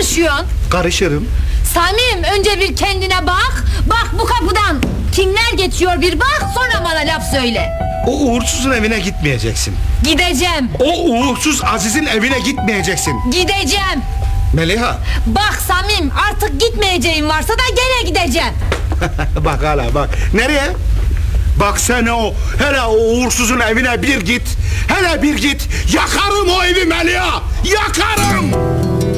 karışıyorsun? Karışırım. Samim, önce bir kendine bak. Bak bu kapıdan kimler geçiyor bir bak, sonra bana laf söyle. O uğursuzun evine gitmeyeceksin. Gideceğim. O uğursuz Aziz'in evine gitmeyeceksin. Gideceğim. Meliha. Bak Samim, artık gitmeyeceğim varsa da gene gideceğim. Bak hala bak. Nereye? Bak sen hele o uğursuzun evine bir git. Hele bir git. Yakarım o evi Meliha. Yakarım.